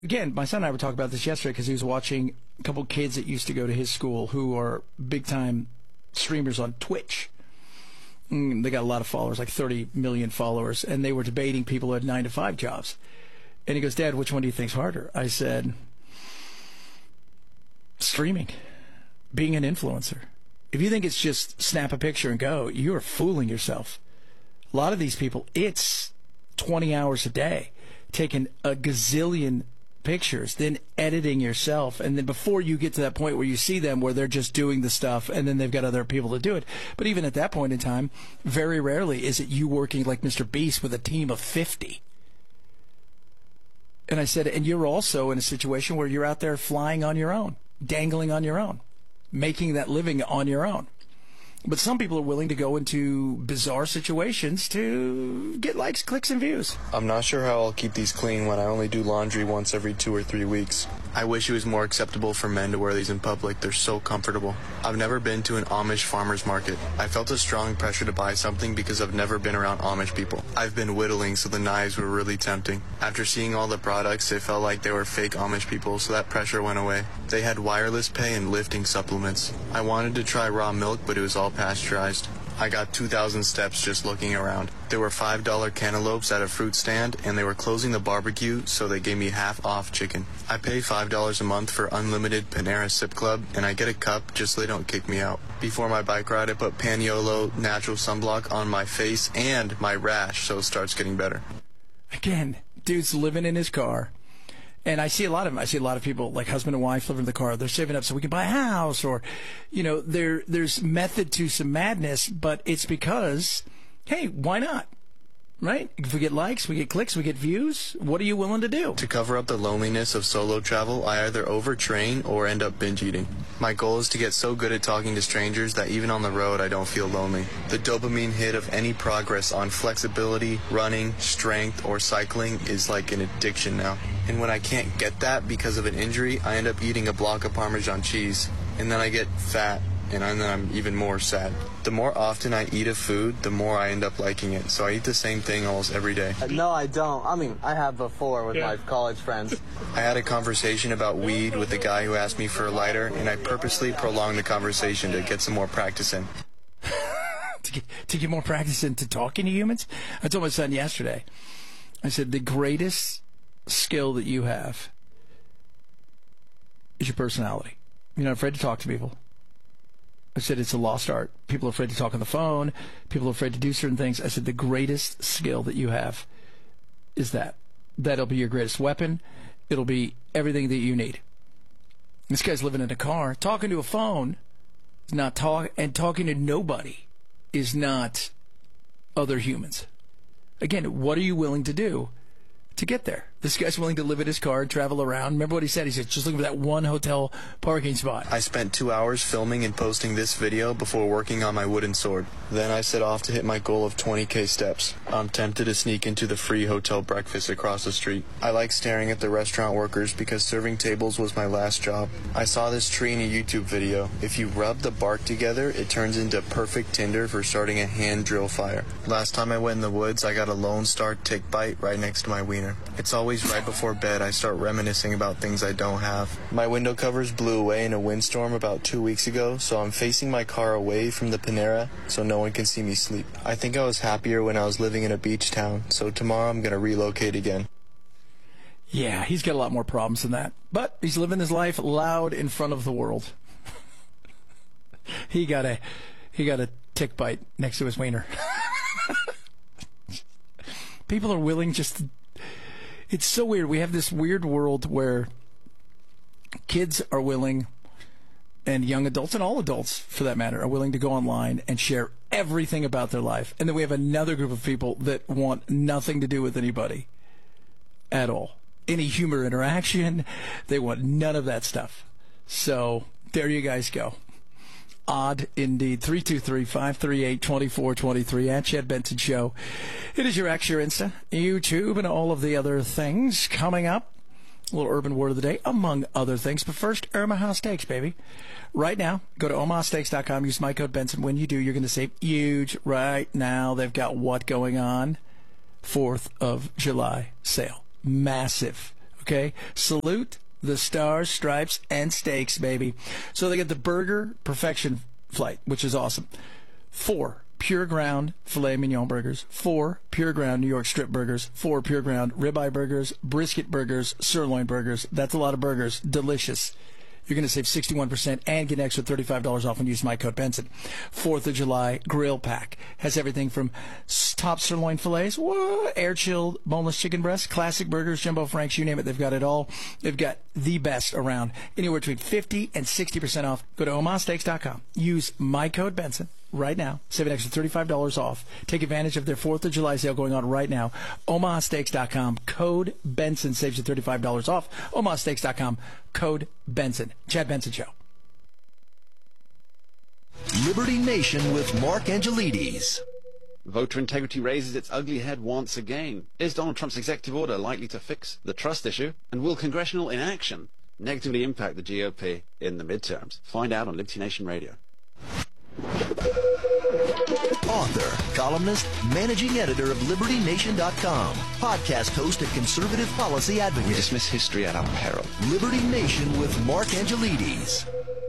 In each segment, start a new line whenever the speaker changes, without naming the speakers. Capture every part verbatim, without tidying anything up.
Again, my son and I were talking about this yesterday because he was watching a couple kids that used to go to his school who are big-time streamers on Twitch. Mm, they got a lot of followers, like thirty million followers, and they were debating people who had nine to five jobs. And he goes, Dad, which one do you think's harder? I said, streaming, being an influencer. If you think it's just snap a picture and go, you are fooling yourself. A lot of these people, it's twenty hours a day, taking a gazillion pictures, then editing yourself, and then before you get to that point where you see them where they're just doing the stuff and then they've got other people to do it. But even at that point in time, very rarely is it you working like Mister Beast with a team of fifty. And I said, and you're also in a situation where you're out there flying on your own, dangling on your own, making that living on your own. But some people are willing to go into bizarre situations to get likes, clicks, and views.
I'm not sure how I'll keep these clean when I only do laundry once every two or three weeks. I wish it was more acceptable for men to wear these in public. They're so comfortable. I've never been to an Amish farmer's market. I felt a strong pressure to buy something because I've never been around Amish people. I've been whittling, so the knives were really tempting. After seeing all the products, it felt like they were fake Amish people, so that pressure went away. They had wireless pay and lifting supplements. I wanted to try raw milk, but it was all pasteurized. I got two thousand steps just looking around. There were five dollar cantaloupes at a fruit stand, and they were closing the barbecue, so they gave me half off chicken. I pay five dollars a month for unlimited Panera Sip Club, and I get a cup just so they don't kick me out. Before my bike ride, I put Paniolo natural sunblock on my face and my rash, so it starts getting better.
Again, dude's living in his car. And I see a lot of them. I see a lot of people, like husband and wife, living in the car. They're saving up so we can buy a house, or, you know, there there's method to some madness, but it's because, hey, why not? Right? If we get likes, we get clicks, we get views, what are you willing to do?
To cover up the loneliness of solo travel, I either overtrain or end up binge eating. My goal is to get so good at talking to strangers that even on the road I don't feel lonely. The dopamine hit of any progress on flexibility, running, strength, or cycling is like an addiction now. And when I can't get that because of an injury, I end up eating a block of Parmesan cheese. And then I get fat, and then I'm even more sad. The more often I eat a food, the more I end up liking it. So I eat the same thing almost every day.
No, I don't. I mean, I have before with yeah. my college friends.
I had a conversation about weed with the guy who asked me for a lighter, and I purposely prolonged the conversation to get some more practice in.
to, get, to get more practice into talking to humans? I told my son yesterday, I said, the greatest skill that you have is your personality. You're not afraid to talk to people. I said it's a lost art. People are afraid to talk on the phone. People are afraid to do certain things. I said the greatest skill that you have is that. That'll be your greatest weapon. It'll be everything that you need. This guy's living in a car. Talking to a phone is not talk, and talking to nobody is not other humans. Again, what are you willing to do to get there? This guy's willing to live in his car and travel around. Remember what he said? He said, just looking for that one hotel parking spot.
I spent two hours filming and posting this video before working on my wooden sword. Then I set off to hit my goal of twenty K steps. I'm tempted to sneak into the free hotel breakfast across the street. I like staring at the restaurant workers because serving tables was my last job. I saw this tree in a YouTube video. If you rub the bark together, it turns into perfect tinder for starting a hand drill fire. Last time I went in the woods, I got a Lone Star tick bite right next to my wiener. It's always right before bed I start reminiscing about things I don't have. My window covers blew away in a windstorm about two weeks ago, so I'm facing my car away from the Panera so no one can see me sleep. I think I was happier when I was living in a beach town, so tomorrow I'm going to relocate again.
Yeah, he's got a lot more problems than that. But he's living his life loud in front of the world. he got a he got a tick bite next to his wiener. People are willing just to... It's so weird. We have this weird world where kids are willing, and young adults, and all adults for that matter, are willing to go online and share everything about their life. And then we have another group of people that want nothing to do with anybody at all. Any humor interaction, they want none of that stuff. So there you guys go. Odd indeed. three two three, five three eight, two four two three at Chad Benson Show. It is your X, your Insta, YouTube, and all of the other things coming up. A little urban word of the day, among other things. But first, Omaha Steaks, baby. Right now, go to omaha steaks dot com. Use my code Benson. When you do, you're going to save huge. Right now, they've got what going on? fourth of July sale. Massive. Okay? Salute the stars, stripes, and steaks, baby. So they get the Burger Perfection Flight, which is awesome. Four pure ground filet mignon burgers, four pure ground New York strip burgers, four pure ground ribeye burgers, brisket burgers, sirloin burgers. That's a lot of burgers. Delicious. You're going to save sixty-one percent and get an extra thirty-five dollars off when you use my code Benson. Fourth of July grill pack has everything from top sirloin fillets, whoa, air-chilled boneless chicken breasts, classic burgers, jumbo franks, you name it, they've got it all. They've got the best around. Anywhere between fifty and sixty percent off. Go to omaha steaks dot com. Use my code Benson right now. Save an extra thirty-five dollars off. Take advantage of their fourth of July sale going on right now. omaha steaks dot com. Code Benson saves you thirty-five dollars off. omaha steaks dot com. Code Benson. Chad Benson Show.
Liberty Nation with Mark Angelides.
Voter integrity raises its ugly head once again. Is Donald Trump's executive order likely to fix the trust issue? And will congressional inaction negatively impact the G O P in the midterms? Find out on Liberty Nation Radio.
Author, columnist, managing editor of Liberty Nation dot com, podcast host and conservative policy advocate.
We dismiss history at our peril.
Liberty Nation with Mark Angelides.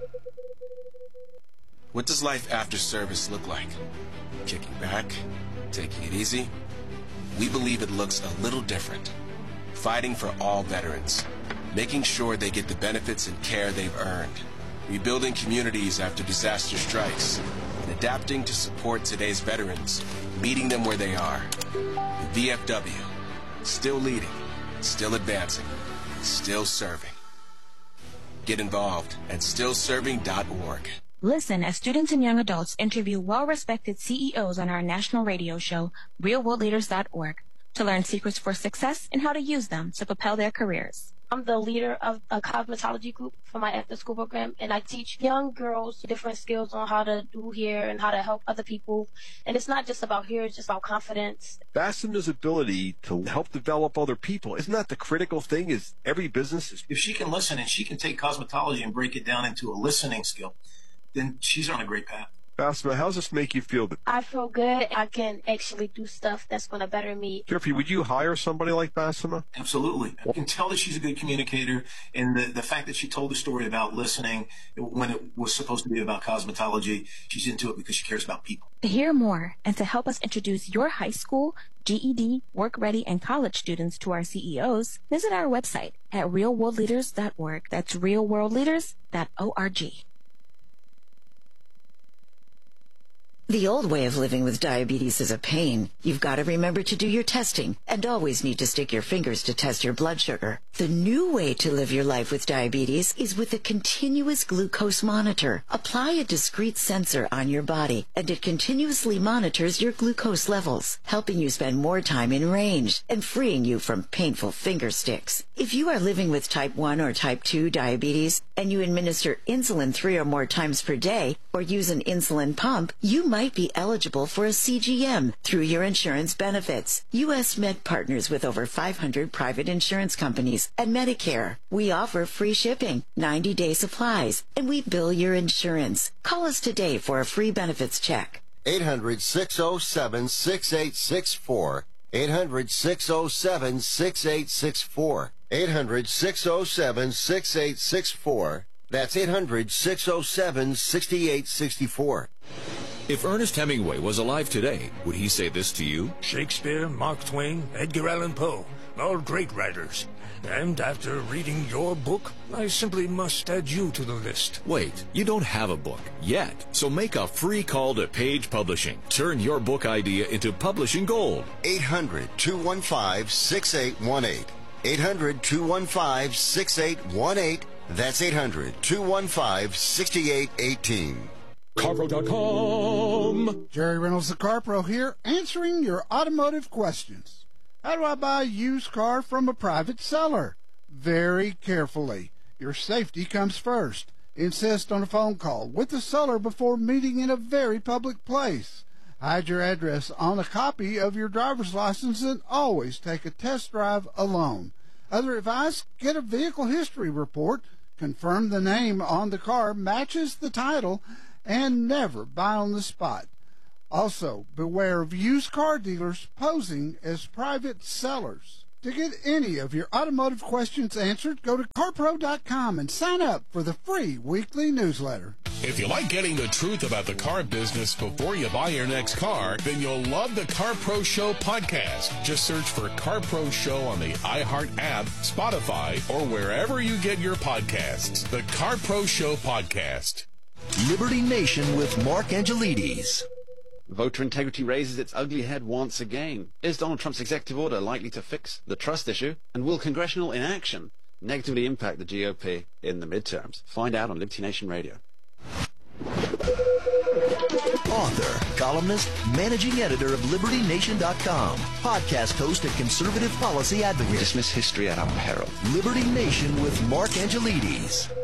What does life after service look like? Kicking back? Taking it easy? We believe it looks a little different. Fighting for all veterans. Making sure they get the benefits and care they've earned. Rebuilding communities after disaster strikes. And adapting to support today's veterans. Meeting them where they are. The V F W. Still leading. Still advancing. Still serving. Get involved at still serving dot org.
Listen as students and young adults interview well-respected C E Os on our national radio show, real world leaders dot org, to learn secrets for success and how to use them to propel their careers.
I'm the leader of a cosmetology group for my after-school program, and I teach young girls different skills on how to do hair and how to help other people. And it's not just about hair, it's just about confidence.
Bassuma's ability to help develop other people, isn't that the critical thing? Is every business is...
If she can listen and she can take cosmetology and break it down into a listening skill, then she's on a great path.
Bassima, how does this make you feel?
I feel good. I can actually do stuff that's going to better me.
Jeffrey, would you hire somebody like Bassima?
Absolutely. I can tell that she's a good communicator, and the, the fact that she told the story about listening when it was supposed to be about cosmetology, she's into it because she cares about people.
To hear more and to help us introduce your high school, G E D, work-ready, and college students to our C E Os, visit our website at real world leaders dot org. That's real world leaders dot org.
The old way of living with diabetes is a pain. You've got to remember to do your testing and always need to stick your fingers to test your blood sugar. The new way to live your life with diabetes is with a continuous glucose monitor. Apply a discrete sensor on your body, and it continuously monitors your glucose levels, helping you spend more time in range and freeing you from painful finger sticks. If you are living with type one or type two diabetes and you administer insulin three or more times per day or use an insulin pump, you might be eligible for a C G M through your insurance benefits. U S Med partners with over five hundred private insurance companies and Medicare. We offer free shipping, ninety-day supplies, and we bill your insurance. Call us today for a free benefits check.
eight hundred, six oh seven, six eight six four. eight hundred, six oh seven, six eight six four. eight hundred, six oh seven, six eight six four. That's eight hundred, six oh seven, six eight six four.
If Ernest Hemingway was alive today, would he say this to you?
Shakespeare, Mark Twain, Edgar Allan Poe, all great writers. And after reading your book, I simply must add you to the list.
Wait, you don't have a book yet, so make a free call to Page Publishing. Turn your book idea into publishing gold.
eight hundred, two one five, six eight one eight. eight hundred, two one five, six eight one eight. That's eight hundred, two one five, six eight one eight.
Carpro dot com. Jerry Reynolds, the CarPro here, answering your automotive questions. How do I buy a used car from a private seller? Very carefully. Your safety comes first. Insist on a phone call with the seller before meeting in a very public place. Hide your address on a copy of your driver's license and always take a test drive alone. Other advice, get a vehicle history report, confirm the name on the car matches the title, and never buy on the spot. Also, beware of used car dealers posing as private sellers. To get any of your automotive questions answered, go to car pro dot com and sign up for the free weekly newsletter.
If you like getting the truth about the car business before you buy your next car, then you'll love the Car Pro Show podcast. Just search for Car Pro Show on the iHeart app, Spotify, or wherever you get your podcasts. The Car Pro Show podcast.
Liberty Nation with Mark Angelides.
Voter integrity raises its ugly head once again. Is Donald Trump's executive order likely to fix the trust issue? And will congressional inaction negatively impact the G O P in the midterms? Find out on Liberty Nation Radio.
Author, columnist, managing editor of Liberty Nation dot com, podcast host and conservative policy advocate.
We dismiss history at our peril.
Liberty Nation with Mark Angelides.